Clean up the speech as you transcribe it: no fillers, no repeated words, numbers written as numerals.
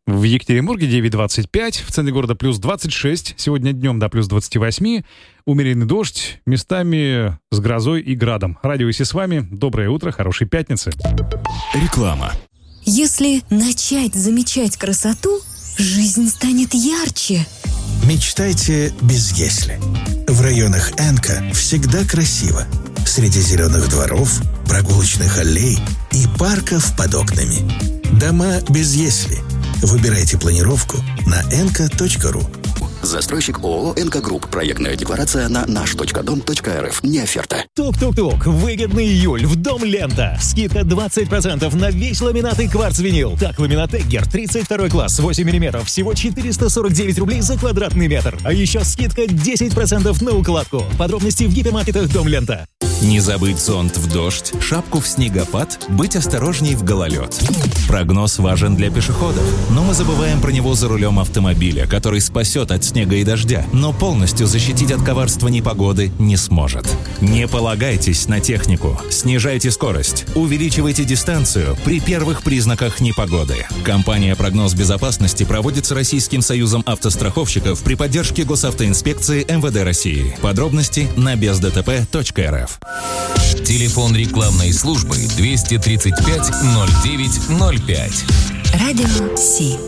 В Екатеринбурге 9:25, в центре города плюс 26, сегодня днем до плюс 28, умеренный дождь, местами с грозой и градом. Радио Иси с вами, доброе утро, хорошей пятницы. Реклама. Если начать замечать красоту, жизнь станет ярче. Мечтайте без «если». В районах Энка всегда красиво. Среди зеленых дворов, прогулочных аллей и парков под окнами. Дома без «если». Выбирайте планировку на enka.ru. Застройщик ООО «Энка Групп». Проектная декларация на наш.дом.рф. Не оферта. Тук-тук-тук. Выгодный июль в Дом Лента. Скидка 20% на весь ламинат и кварц-винил. Так, ламинат Эггер, 32 класс, 8 мм. Всего 449 рублей за квадратный метр. А еще скидка 10% на укладку. Подробности в гипермаркетах Дом Лента. Не забыть зонт в дождь, шапку в снегопад, быть осторожней в гололед. Прогноз важен для пешеходов, но мы забываем про него за рулем автомобиля, который спасет от снега и дождя, но полностью защитить от коварства непогоды не сможет. Не полагайтесь на технику, снижайте скорость, увеличивайте дистанцию при первых признаках непогоды. Компания «Прогноз безопасности» проводится Российским союзом автостраховщиков при поддержке Госавтоинспекции МВД России. Подробности на бездтп.рф. Телефон рекламной службы 235 09 05. Радио Си.